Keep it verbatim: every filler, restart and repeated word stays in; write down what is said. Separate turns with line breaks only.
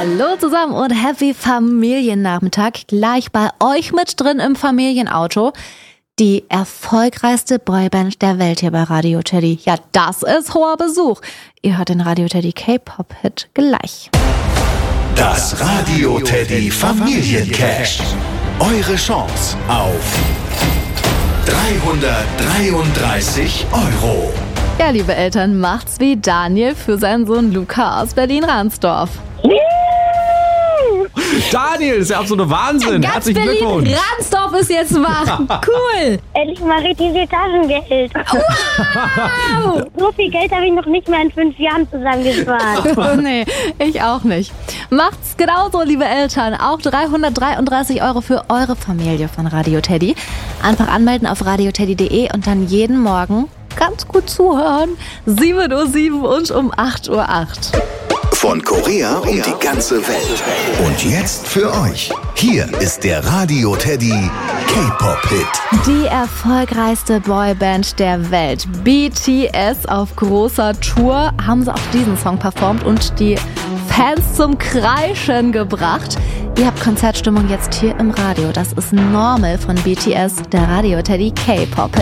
Hallo zusammen und happy Familiennachmittag. Gleich bei euch mit drin im Familienauto. Die erfolgreichste Boyband der Welt hier bei Radio Teddy. Ja, das ist hoher Besuch. Ihr hört den Radio Teddy K-Pop-Hit gleich.
Das Radio Teddy Familiencash. Eure Chance auf dreihundertdreiunddreißig Euro.
Ja, liebe Eltern, macht's wie Daniel für seinen Sohn Luca aus Berlin-Ransdorf.
Daniel, das ist ja absoluter Wahnsinn.
Ganz
Herzlichen Glückwunsch.
Berlin-Ransdorf ist jetzt wach. Cool.
Endlich mal richtig viel Taschengeld.
Wow.
So viel Geld habe ich noch nicht mehr in fünf Jahren zusammengespart.
Nee, ich auch nicht. Macht's genauso, liebe Eltern. Auch dreihundertdreiunddreißig Euro für eure Familie von Radio Teddy. Einfach anmelden auf radioteddy punkt de und dann jeden Morgen ganz gut zuhören. sieben Uhr sieben und um acht Uhr acht.
Von Korea um die ganze Welt. Und jetzt für euch. Hier ist der Radio Teddy K-Pop-Hit.
Die erfolgreichste Boyband der Welt, B T S, auf großer Tour, haben sie auch diesen Song performt und die Fans zum Kreischen gebracht. Ihr habt Konzertstimmung jetzt hier im Radio. Das ist Normal von B T S, der Radio Teddy K-Pop-Hit.